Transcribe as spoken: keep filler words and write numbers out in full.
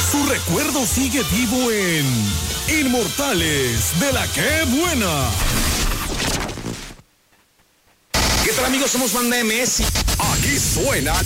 Su recuerdo sigue vivo en Inmortales de la ¡Qué Buena! ¿Qué tal, amigos? Somos Banda M S. Aquí suena